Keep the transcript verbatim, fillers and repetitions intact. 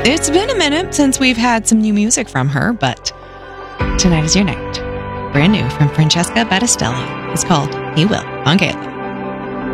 It's been a minute since we've had some new music from her, but tonight is your night. Brand new from Francesca Battistelli. It's called He Will on K L M.